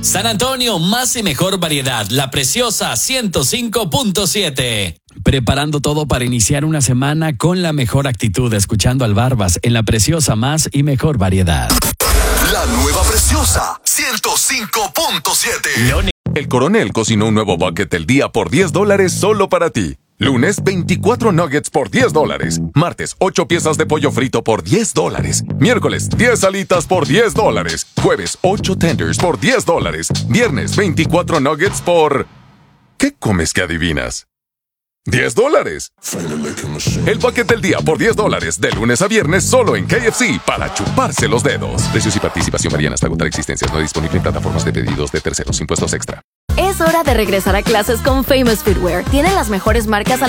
San Antonio, más y mejor variedad. La Preciosa 105.7. Preparando todo para iniciar una semana con la mejor actitud, escuchando al Barbas en La Preciosa, más y mejor variedad. La nueva Preciosa 105.7. El Coronel cocinó un nuevo bucket del día por $10 solo para ti. Lunes, 24 nuggets por $10. Martes, 8 piezas de pollo frito por $10. Miércoles, 10 alitas por $10. Jueves, 8 tenders por $10. Viernes, 24 nuggets por... ¿Qué comes que adivinas? $10. El bucket del día por $10, de lunes a viernes solo en KFC, para chuparse los dedos. Precios y participación varían hasta agotar existencias. No disponible en plataformas de pedidos de terceros. Impuestos extra. Es hora de regresar a clases con Famous Footwear. Tienen las mejores marcas